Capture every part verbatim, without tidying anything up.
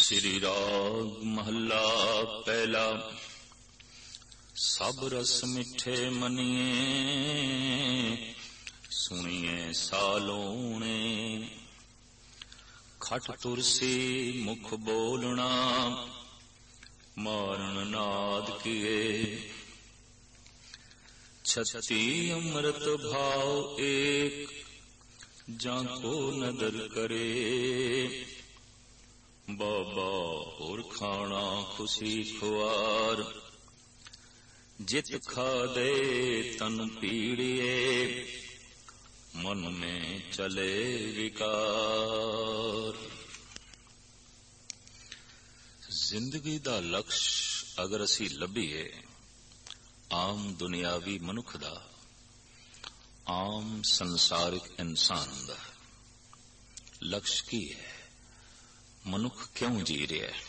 श्री राग महला पहला। सब रस मिठे मनिए सुनिए सालोणे। खट तुरसी मुख बोलना मारण नाद किए। छत्ती अमृत भाव एक जाको नदर करे। बाबा और खाना खुशी खुआर जित खा दे तन पीड़िए। मन में चले विकार। जिंदगी दा लक्ष्य अगर असी लभीए आम दुनियावी मनुख दा, आम संसारिक इंसान दा लक्ष्य की है? मनुख क्यों जी रहा है?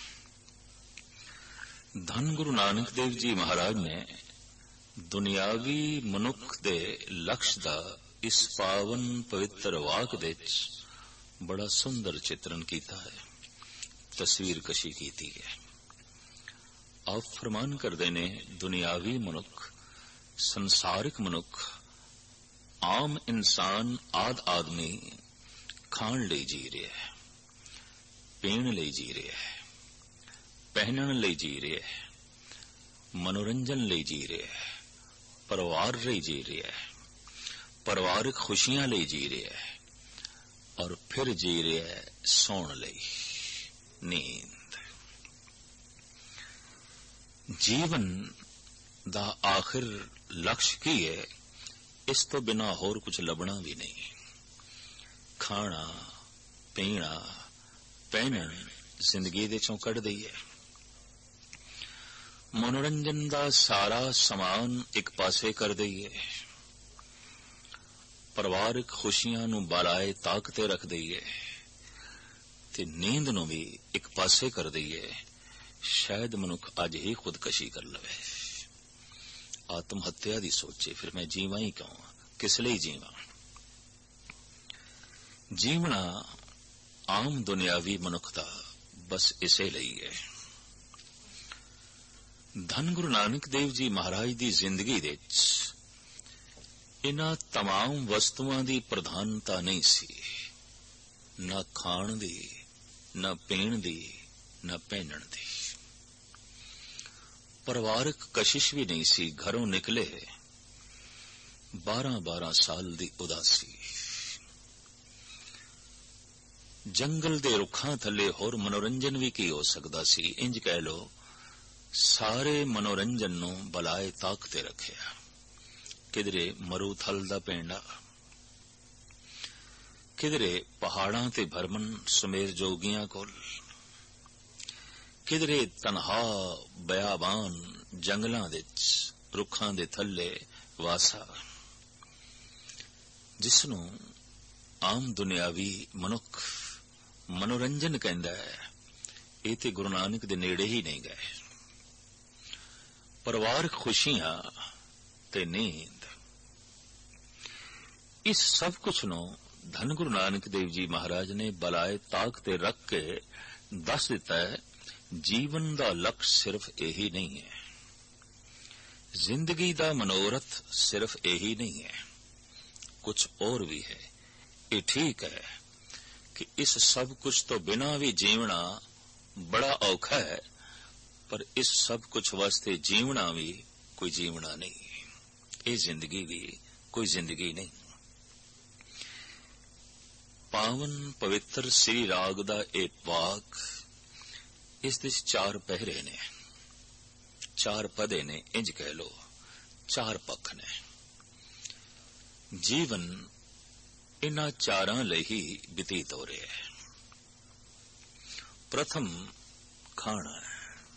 धन गुरु नानक देव जी महाराज ने दुनियावी मनुख दे लक्ष्य दा इस पावन पवित्र वाक दे बड़ा सुंदर चित्रण कीता है, तस्वीर कशी कीती है। आप फरमान करदे ने दुनियावी मनुख, संसारिक मनुख, आम इंसान आद आदमी खाण लई जी रहा है, पीण लई जी रहा है, पहनण लई जी रहा है, मनोरंजन लई जी रहा है, परिवार लई जी रहा है, परिवारिक खुशियां लई जी रहा है और फिर जी रहा है सौण लई, नींद। जीवन दा आखिर लक्ष्य की है? इस तो बिना होर कुछ लभना भी नहीं। खाना पीना पहनण जिंदगी दे चों कढ दईए। मनोरंजन दा सारा समान एक पासे कर दईए। परिवारिक खुशियां नूं बालाए ताकते रख दईए ते नींद नूं भी एक पासे कर दईए। शायद मनुख अज ही खुदकशी कर लवे, आत्म हत्या दी सोचे, फिर मैं जीवा ही क्यों, किस लिए जीवा। जीवना आम दुनियावी मनुख दा बस इसे ਲਈ है। धन गुरु नानक देव जी महाराज दी जिंदगी दे इन्हां तमाम वस्तुआं दी प्रधानता नहीं सी, ना खाण दी, ना पीण दी, ना पहनण दी। परिवारिक कशिश भी नहीं सी। घरों निकले बारह बारह साल दी उदासी। जंगल दे रुखां थले होर मनोरंजन भी की हो सकदा सी। इंज कह लो सारे मनोरंजन नूं बलाए ताकते रखिया। किधरे मरूथल दा पेंडा, किधरे पहाड़ां ते भरमन सुमेर जोगियां कोल, किधरे तनहा बयाबान जंगलां विच रुखां दे थल्ले वासा, जिसनूं आम दुनियावी मनुख मनोरंजन कहंदा है। ये ते गुरु नानक दे नेड़े ही नहीं गए। परिवारिक खुशियां ते नींद, इस सब कुछ नूं धन गुरु नानक देव जी महाराज ने बलाए ताकते रख के दस दिता है। जीवन दा लक्ष्य सिर्फ यही नहीं है, जिंदगी दा मनोरथ सिर्फ यही नहीं है, कुछ और भी है। ये ठीक है कि इस सब कुछ तो बिना भी जीवना बड़ा औखा है, पर इस सब कुछ वास्ते जीवना भी कोई जीवना नहीं, ये जिंदगी भी कोई जिंदगी नहीं। पावन पवित्र श्री राग दा एक वाक, इस दिस चार पहरे ने, चार पदे ने, इंज कह लो चार पक्ष ने। जीवन इन्हां चारां लई ही व्यतीत हो रहा है। प्रथम खाना है,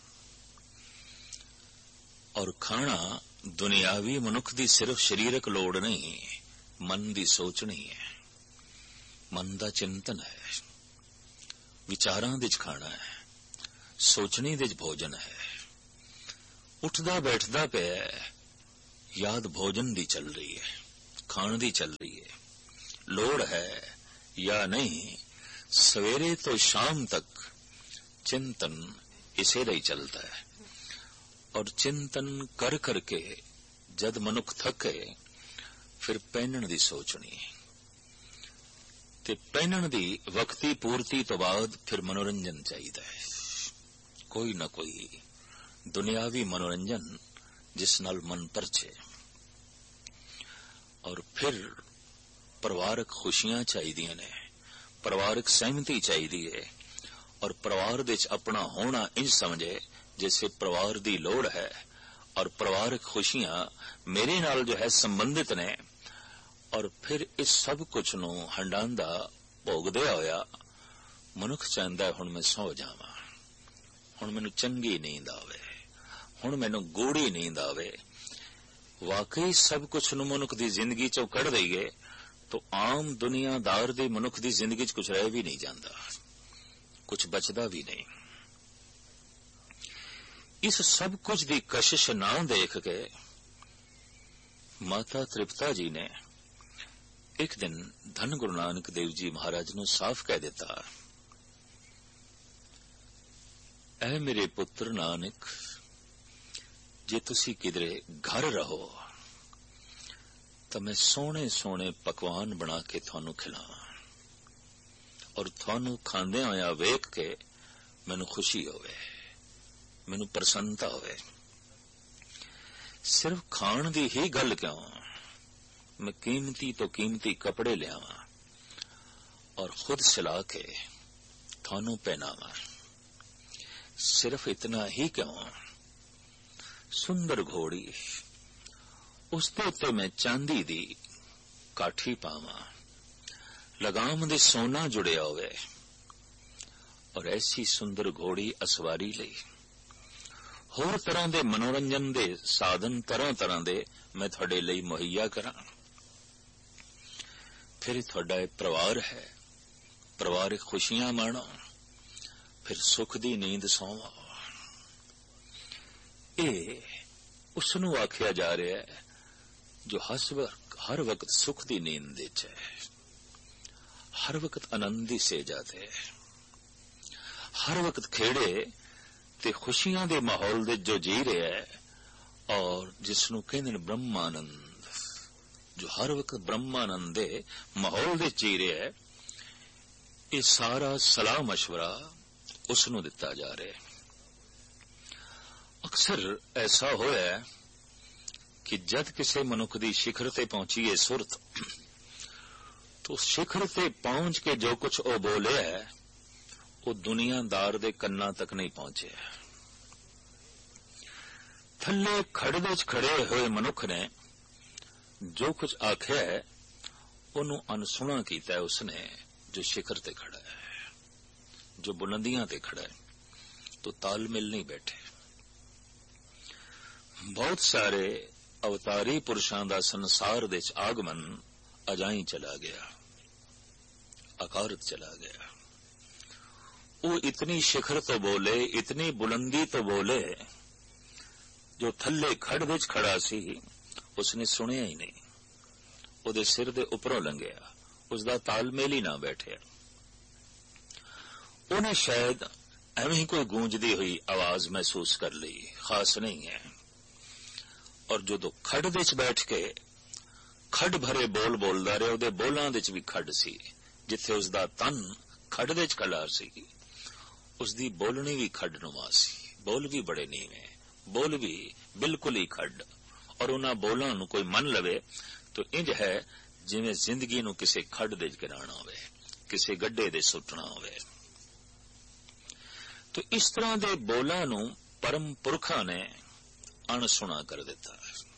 और खाना दुनियावी मनुख दी सिर्फ शरीरक लोड़ नहीं, मन दी सोच नहीं है, मन दा चिंतन है, विचारां दिच खाना है, सोचने दिच भोजन है। उठदा बैठदा पे याद भोजन दी चल रही है, खाण दी चल रही है। लोड़ है या नहीं, सवेरे तो शाम तक चिंतन इसे ਲਈ ਚੱਲਦਾ ਹੈ। और चिंतन कर करके जद मनुख थके फिर पहनण दी सोचनी ते पहनण दी वक्ती पूर्ति तो बाद फिर मनोरंजन चाहिए है, कोई ना कोई दुनियावी मनोरंजन जिस नाल मन परछे। और फिर परिवारक खुशियां चाहिए ने, परिवारक सहमति चाहिए है, और परिवार दे च अपना होना इंज समझे जैसे परिवार दी लोड़ है, और परिवारक खुशियां मेरे नाल जो है संबंधित ने। और फिर इस सब कुछ नू हंडांदा भोगदे होया मनुख चाहता है हुण मैं सौ जावां, हुण मैनू चंगी नींद आवे, हुण मैनू गूढ़ी नींद आवे। वाकई सब कुछ नू मनुख दी जिंदगी चों कढ़ दईए तो आम दुनियादार दी मनुख दी जिंदगी च कुछ रह भी नहीं जाता, कुछ बचदा भी नहीं। इस सब कुछ दी कशिश ना देख के माता तृप्ता जी ने एक दिन धन गुरु नानक देव जी महाराज नू साफ कह दिता, ऐ मेरे पुत्र नानक, जे तुसी किधरे घर रहो तो मैं सोने सोने पकवान बना के थानू खिलावां, और थानू खांदे होया वेख के मैनू खुशी होवे, मैनू प्रसन्नता होवे। सिर्फ खाण दी ही गल क्यों, मैं कीमती तो कीमती कपड़े लियावां और खुद सिला के थानू पहनावां। सिर्फ इतना ही क्यों, सुंदर घोड़ी उसदे उत्ते मैं चांदी दी काठी पावां, लगाम दे सोना जुड़िया होवे, और ऐसी सुंदर घोड़ी असवारी लई होर तरह दे मनोरंजन दे साधन तरह तरह दे मैं थोड़े लई मुहैया करां। फिर थोड़ा परिवार है, परिवारिक खुशियां माणो, फिर सुख दी नींद सोवो। ये उसनू आख्या जा रहा है जो हस हर वक्त सुख दी नींद विच है, हर वक्त आनंदी से जाते, हर वक्त खेड़े ते खुशियां दे माहौल दे जो जी रहा है, और जिसनू कहंदे ने ब्रह्मानंद, जो हर वक्त ब्रह्मानंद दे माहौल दे जी रहा है, ये सारा सलाह मशवरा उसनू दिता जा रहा है। अक्सर ऐसा होया है कि जद किसी मनुख दी शिखर ते पहुंची है सुरत, तो शिखर ते पहुंच के जो कुछ वो बोले है वो दुनियादार दे कन्ना तक नहीं पहुंचे। थल्ले खड़दे च खड़े हुए मनुख ने जो कुछ आख्या है उन्होंने अनसुना किया है उसने जो शिखर ते खड़ा है, जो बुलंदियां ते खड़ा है, तो तालमेल नहीं बैठे। बहुत सारे अवतारी पुरुषां दा संसार दे च आगमन अजाई चला गया, अकारत चला गया। वो इतनी शिखर तो बोले, इतनी बुलंदी तो बोले, जो थल्ले खड़ विच खड़ा सी उसने सुनिया ही नहीं, उहदे सिर दे उपरों लंघिया, उसदा तालमेल ही ना बैठिया। उन्हें शायद एवं ही कोई गूंजदी हुई आवाज महसूस कर ली, खास नहीं है। और जो दो खड़ विच बैठ के खड़ भरे बोल बोलदा रहा, उहदे बोलां विच भी खड़ सी, जिथे उसदा तन खड़ विच खड़ा सी, उसदी बोलनी भी खड़ नुमा सी, बोल भी बड़े नीवे, बोल भी बिल्कुल ही खड़। और उन्हां बोलां नूं कोई मन लवे तो इंज है जिवें जिंदगी नूं किसे खड़ दे गिराना होवे, किसे गड्ढे दे सुटना होवे। तो इस तरह दे बोलां नूं परम पुरखां ने अणसुना कर दिता।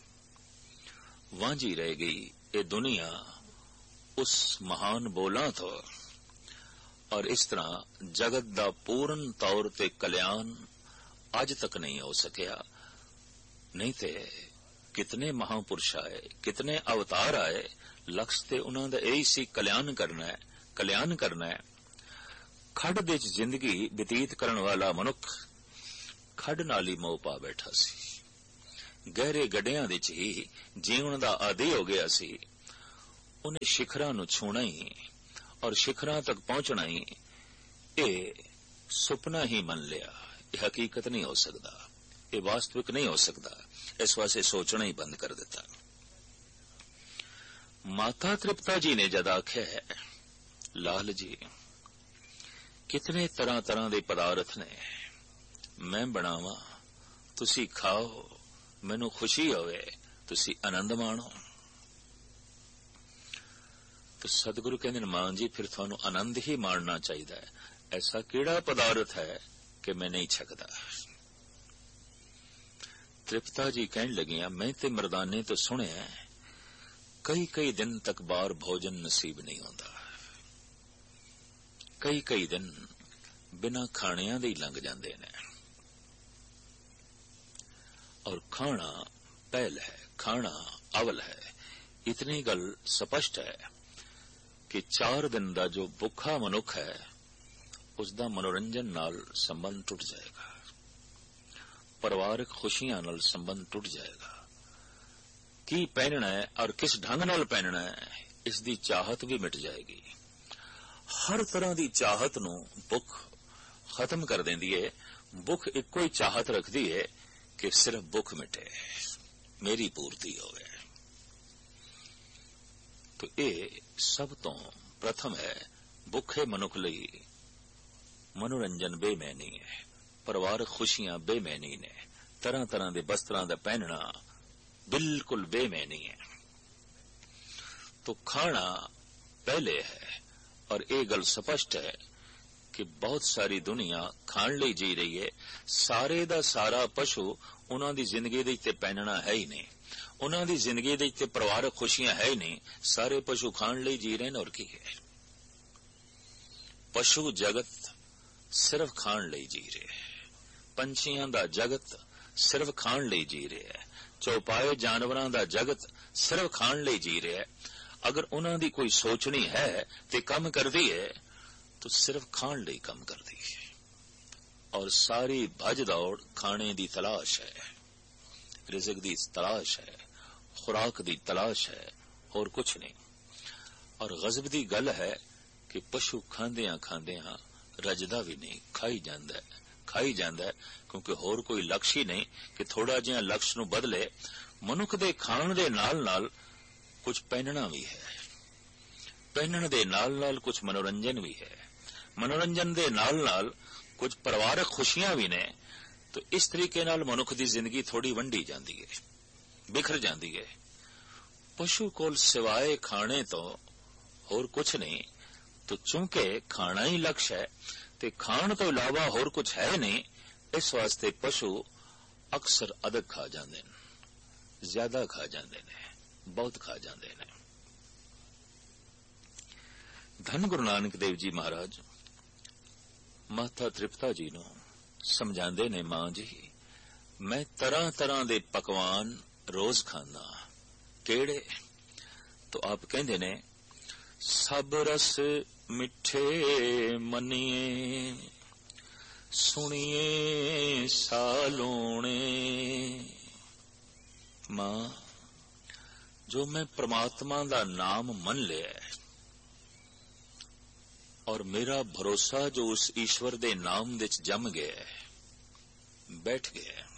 वांझी रह गई ये दुनिया उस महान बोलां तो, और इस तरह जगत दा पूर्ण तौर ते कल्याण अज तक नहीं हो सकिया। नहीं ते कितने महापुरुष आए, कितने अवतार आए, लक्ष्य ते उन्हां दा यही सी कल्याण करना है, कल्याण करना है। खड़ दे च जिंदगी बतीत करन वाला मनुख खड़ नाल ही मोह पा बैठा सी, गहरे गड्ढियां दे च ही जीवन दा आदी हो गया सी। उन्हें शिखरां नूं छूना ही और शिखरां तक पहुंचना ही ये ਸੁਪਨਾ ਹੀ ਮੰਨ ਲਿਆ। ਇਹ ਹਕੀਕਤ ਨਹੀਂ ਹੋ ਸਕਦਾ, ਇਹ ਵਾਸਤਵਿਕ ਨਹੀਂ ਹੋ ਸਕਦਾ। ਇਸ ਵਾਸਤੇ ਸੋਚਣਾ ਹੀ ਬੰਦ ਕਰ ਦਿੱਤਾ। ਮਾਤਾ ਤ੍ਰਿਪਤਾ ਜੀ ਨੇ ਜਦ ਆਖਿਆ ਹੈ, ਲਾਲ ਜੀ ਕਿਤਨੇ ਤਰ੍ਹਾਂ ਤਰ੍ਹਾਂ ਦੇ ਪਦਾਰਥ ਨੇ, ਮੈਂ ਬਣਾਵਾਂ, ਤੁਸੀਂ ਖਾਓ, ਮੈਨੂੰ ਖੁਸ਼ੀ ਹੋਵੇ, ਤੁਸੀਂ ਆਨੰਦ ਮਾਣੋ। तो सतगुरु कहते हैं, मां जी फिर थानू आनंद ही माणना चाहिए। ऐसा केड़ा पदार्थ है कि मैं नहीं छकदा। तृप्ता जी कहन लगियां, मैं ते मर्दाने तो सुनिया कई कई दिन तक बाहर भोजन नसीब नहीं होता, कई कई दिन बिना खाणियां दे लंघ जांदे ने। और खाना पहल है, खाना अवल है। इतनी गल स्पष्ट है कि चार दिन का जो भुखा मनुख है उसका मनोरंजन नाल संबंध टुट जाएगा, परिवारक खुशियां नाल संबंध टुट जाएगा। की पहनना है और किस ढंग नाल पहनना है, इसकी चाहत भी मिट जाएगी। हर तरह की चाहत नू भुख खत्म कर देंदी है। भुख इको ही चाहत रखती है कि सिर्फ भुख मिटे, मेरी पूर्ति होवे। तो ये सब तो प्रथम है। भुखे मनुख लई मनोरंजन बेमैनी है, परिवार खुशियां बेमैनी ने, तरह तरह के वस्त्रां दा पहनना बिल्कुल बेमैनी है। तो खाना पहले है। और ये गल स्पष्ट है कि बहुत सारी दुनिया खाण लई जी रही है। सारे दा सारा पशु उन्हां दी जिंदगी दे ते पहनना है ही नहीं, उन्हां दी जिंदगी दे ते परिवारक खुशियां है ही नहीं। सारे पशु खाण लई जी रहे हैं। और की है, पशु जगत सिर्फ खाण लई जी रहे है। पंछियां दा जगत सिर्फ खाण लई जी रहे है। चौपाए जानवरां दा जगत सिर्फ खाण लई जी रहे है। अगर उन्हां दी कोई सोचनी है ते कम करदी है तो सिर्फ खाण लई कम करदी है। और सारी भज दौड़ खाने दी तलाश है, रिज़्क़ दी तलाश है, खुराक दी तलाश है, और कुछ नहीं। और गज़ब दी गल है कि पशु खांदियां खांदियां रजदा भी नहीं, खाई जांदा है, खाई जांदा है, क्योंकि होर कोई लक्ष्य ही नहीं कि थोड़ा जिहा लक्ष्य नूं बदले। मनुख दे खाण दे नाल नाल कुछ पहनना भी है, पहनण दे नाल नाल कुछ मनोरंजन भी है, मनोरंजन दे नाल नाल कुछ परिवारक खुशियां भी ने। तो इस तरीके नाल मनुख दी जिंदगी थोड़ी वंडी जांदी है, बिखर जांदी है। पशु कोल सिवाए खाने तो होर कुछ नहीं। तो चूंकि खाना ही लक्ष्य है ते खाण तो इलावा होर कुछ है नहीं, इस वास्ते पशु अक्सर अदक खा जांदे ने, ज्यादा खा जांदे ने, बहुत खा जांदे ने। धन गुरु नानक देव जी महाराज माता तृप्ता जी नूं समझांदे ने, मां जी मैं तरह तरह दे पकवान रोज खाना, केड़े? तो आप कहंदे ने, सब रस मिठे मनिए, सुनिए सालोणे। मां जो मैं परमात्मा दा नाम मन लिया है और मेरा भरोसा जो उस ईश्वर दे नाम दे जम गया है, बैठ गया है,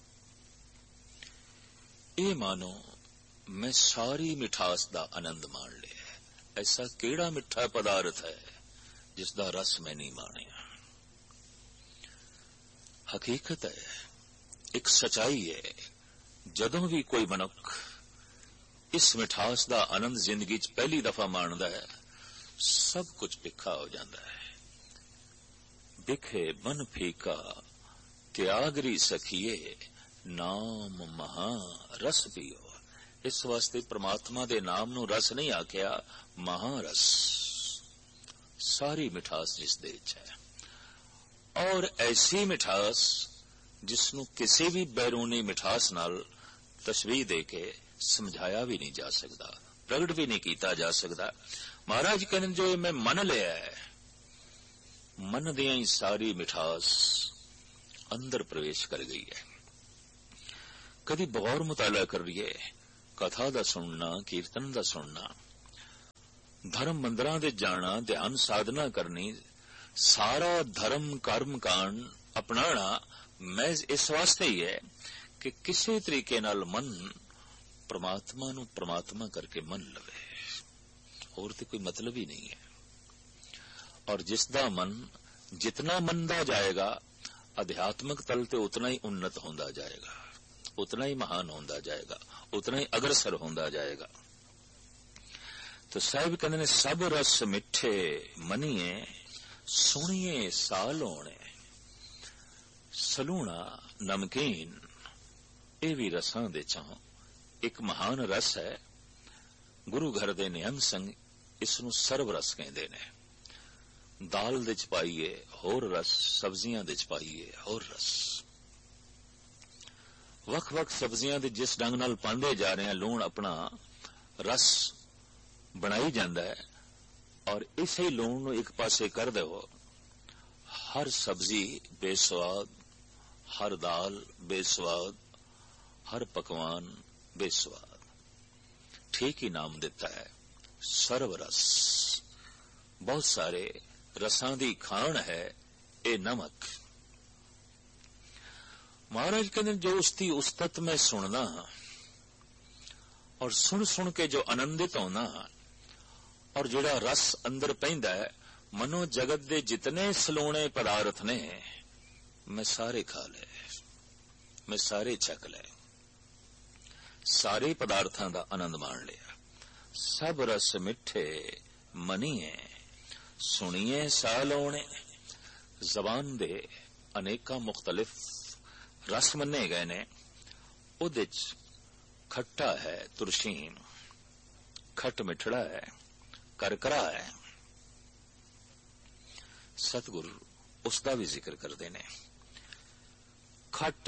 ये मानो मैं सारी मिठास दा आनंद मान लिया है। ऐसा केड़ा मिठा पदार्थ है जिसदा रस मैं नहीं मानिया। हकीकत है, एक सच्चाई है। जदों भी कोई मनुख इस मिठास दा आनंद जिंदगी च पहली दफा माणदा है, सब कुछ फिक्का हो जाता है। दिखे मन फीका त्यागरी सखिए, नाम महा रस पियो। इस वास्ते परमात्मा दे नाम नू रस नहीं आख्या, महारस। सारी मिठास जिस दे विच है, और ऐसी मिठास जिसनू किसी भी बैरूनी मिठास नाल तशबीह दे के समझाया भी नहीं जा सकता, प्रगट भी नहीं किया जा सकता। महाराज कहने जो मैं मन लिया है, मन दियां ही सारी मिठास अंदर प्रवेश कर गई है। कदी बगौर मुताला करिए, कथा दा सुनना, कीर्तन दा सुनना, धर्म मंदिरां दे जाना, ध्यान साधना करनी, सारा धर्म कर्म कांड अपनाना महज इस वास्ते ही है कि किसी तरीके नाल मन परमात्मा नू परमात्मा करके मन लवे, और तो कोई मतलब ही नहीं है। और जिसदा मन जितना मनदा जाएगा अध्यात्मिक तल ते उतना ही उन्नत होंदा जाएगा, उतना ही महान होंदा जाएगा, उतना ही अग्रसर होंदा जाएगा। तो साहिब कहते ने सब रस मिठे मनीए सुनिए सालोणे। सलूणा नमकीन ये भी रसां दे चों एक महान रस है। गुरु घर दे नियम संग इसनू सर्व रस कहंदे ने। दाल दे च पाइए होर रस, सब्जियां दे च पाइए होर रस। वख वख सब्जियां दे जिस ढंग नाल पांदे जा रहे हैं लूण अपना रस बनाई जांदा है, और इसे ही लूण नू एक पासे कर दो, हर सब्जी बेस्वाद, हर दाल बेस्वाद, हर पकवान बेस्वाद। ठीक ही नाम देता है सर्व रस। बहुत सारे रसां दी खान है ए नमक। महाराज कहते जो उसकी उस्तत में सुनना और सुन सुन के जो आनंदित होना, और जोड़ा रस अंदर पैंदा है, मनो जगत दे जितने सलोने पदार्थ ने मैं सारे खा ले, मैं सारे छक ले, सारे पदार्थां दा आनंद मान लिया। सब रस मिठे मनीए सुनिए सालोने। जबान दे अनेका मुख्तलिफ रस मन्ने गए ने। उहदे च खट्टा है तुरशीन, खट मिठड़ा है, करकरा है। सतगुरु उसका भी जिक्र करते ने। खट